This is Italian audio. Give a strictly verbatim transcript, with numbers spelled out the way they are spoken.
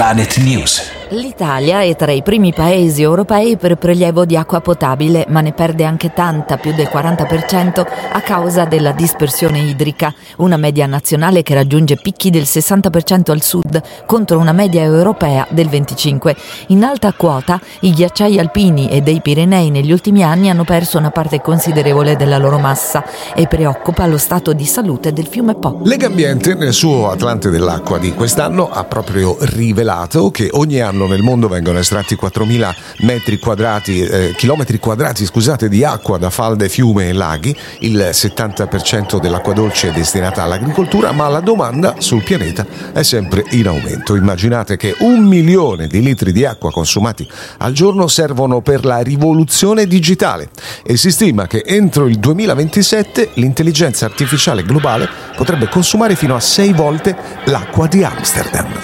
Planet News. L'Italia è tra i primi paesi europei per prelievo di acqua potabile, ma ne perde anche tanta, più del quaranta per cento, a causa della dispersione idrica, una media nazionale che raggiunge picchi del sessanta per cento al sud, contro una media europea del venticinque per cento. In alta quota, i ghiacciai alpini e dei Pirenei negli ultimi anni hanno perso una parte considerevole della loro massa e preoccupa lo stato di salute del fiume Po. Legambiente, nel suo Atlante dell'acqua di quest'anno, ha proprio rivelato che ogni anno nel mondo vengono estratti quattromila metri quadrati, eh, chilometri quadrati scusate, di acqua da falde, fiume e laghi. Il settanta per cento dell'acqua dolce è destinata all'agricoltura, ma la domanda sul pianeta è sempre in aumento. Immaginate che un milione di litri di acqua consumati al giorno servono per la rivoluzione digitale e si stima che entro il duemilaventisette l'intelligenza artificiale globale potrebbe consumare fino a sei volte l'acqua di Amsterdam.